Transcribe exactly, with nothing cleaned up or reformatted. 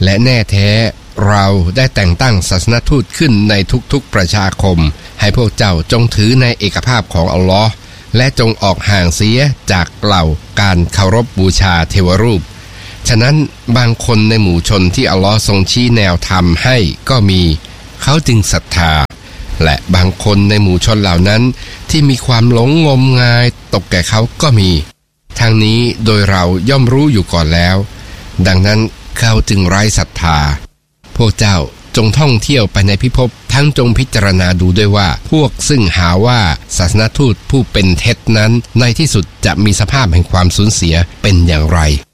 และแน่แท้เราได้แต่งตั้งศาสนทูตขึ้นในทุกๆประชาคมให้พวกเจ้าจงถือในเอกภาพของอัลลอฮ์และจงออกห่างเสียจากเหล่าการเคารพบูชาเทวรูปฉะนั้นบางคนในหมู่ชนที่อัลลอฮ์ทรงชี้แนวธรรมให้ก็มีเขาจึงศรัทธาและบางคนในหมู่ชนเหล่านั้นที่มีความหลงงมงายตกแก่เขาก็มีทางนี้โดยเราย่อมรู้อยู่ก่อนแล้วดังนั้นเขาจึงไร้ศรัทธาพวกเจ้าจงท่องเที่ยวไปในพิภพทั้งจงพิจารณาดูด้วยว่าพวกซึ่งหาว่าศาสนทูตผู้เป็นเท็จนั้นในที่สุดจะมีสภาพแห่งความสูญเสียเป็นอย่างไร